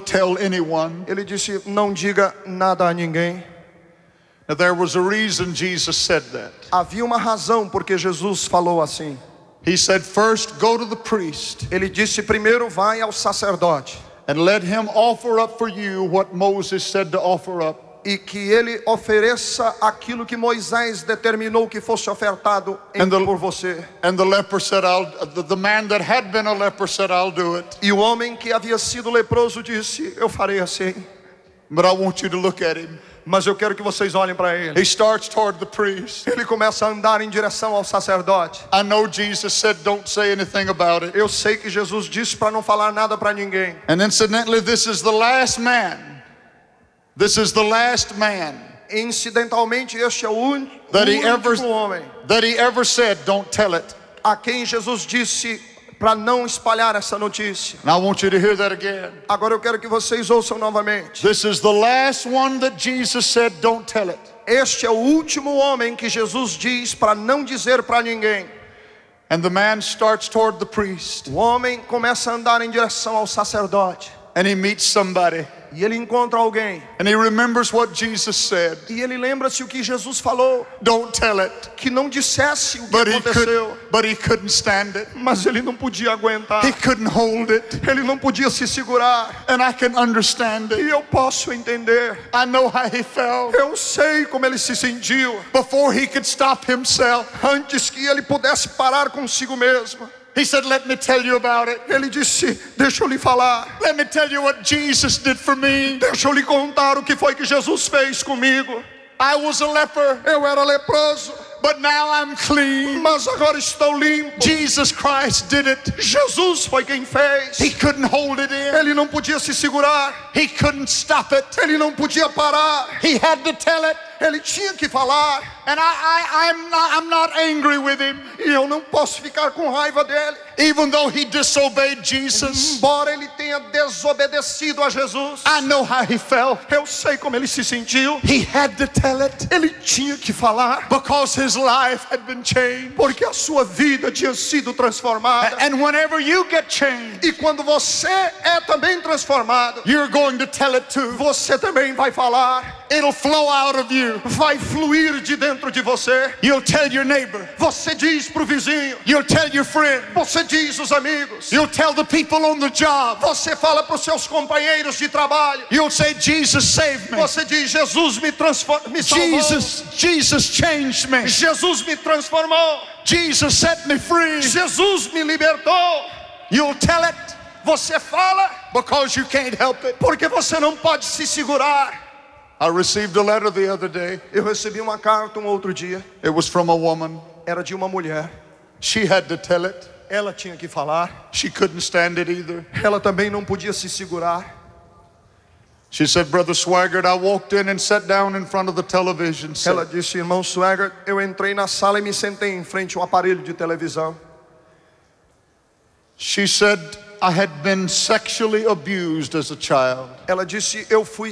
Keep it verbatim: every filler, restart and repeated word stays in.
tell anyone. Ele disse, não diga nada a ninguém. Now there was a reason Jesus said that. Havia uma razão porque Jesus falou assim. He said, first go to the priest. Ele disse, primeiro vai ao sacerdote. And let him offer up for you what Moses said to offer up. E que ele ofereça aquilo que Moisés determinou que fosse ofertado em, And the- por você. And the leper said, I'll, the, the man that had been a leper said, I'll do it. E o homem que havia sido leproso disse, eu farei assim. But I want you to look at him. Mas eu quero que vocês olhem para ele. He starts toward the priest. Ele começa a andar em direção ao sacerdote. I know Jesus said, don't say anything about it. Eu sei que Jesus disse para não falar nada para ninguém. And incidentally, this is the last man. This is the last man Incidentalmente, este é o un- that he único ever homem that he ever said, don't tell it. a quem Jesus disse para não espalhar essa notícia. And I want you to hear that again. Agora eu quero que vocês ouçam novamente. This is the last one that Jesus said, don't tell it. Este é o último homem que Jesus diz para não dizer para ninguém. And the man starts toward the priest. O homem começa a andar em direção ao sacerdote. And he meets somebody. E ele encontra alguém. And he remembers what Jesus said. E ele lembra-se o que Jesus falou. Don't tell it. Que não dissesse o que But he aconteceu. could, but he couldn't stand it. Mas ele não podia aguentar. He couldn't hold it. Ele não podia se segurar. And I can understand E it. eu posso entender. I know how he felt. Eu sei como ele se sentiu. Before he could stop himself, Antes que ele pudesse parar consigo mesmo. he said, let me tell you about it. Ele disse, deixa eu lhe falar. Let me tell you what Jesus did for me. Deixa eu lhe contar o que foi que Jesus fez comigo. I was a leper, Eu era leproso, but now I'm clean. mas agora estou limpo. Jesus Christ did it. Jesus foi quem fez. He couldn't hold it in. Ele não podia se segurar. He couldn't stop it. Ele não podia parar. He had to tell it. Ele tinha que falar. And I, I, I'm not, I'm not angry with him. E eu não posso ficar com raiva dele. Even though he disobeyed Jesus, Embora ele tenha desobedecido a Jesus. I know how he felt. Eu sei como ele se sentiu. He had to tell it Ele tinha que falar. because his life had been changed. Porque a sua vida tinha sido transformada. And whenever you get changed, E quando você é também transformado, you're going to tell it too. você também vai falar. It'll flow out of you. Vai fluir de dentro de você. You'll tell your neighbor. Você diz pro vizinho. You'll tell your friend. Você diz aos amigos. You'll tell the people on the job. Você fala para os seus companheiros de trabalho. You'll say, Jesus saved me. Você diz, Jesus me transformou, me salvou. Jesus, Jesus changed me. Jesus me transformou. Jesus set me free. Jesus me libertou. You'll tell it Você fala because you can't help it. porque você não pode se segurar. I received a letter the other day. Eu recebi uma carta um outro dia. It was from a woman. Era de uma mulher. She had to tell it. Ela tinha que falar. She couldn't stand it either. Ela também não podia se segurar. She said, Brother Swaggart, I walked in and sat down in front of the television set. Ela disse, irmão Swaggart, eu entrei na sala e me sentei em frente ao aparelho de televisão. She said, I had been sexually abused as a child. Ela disse, eu fui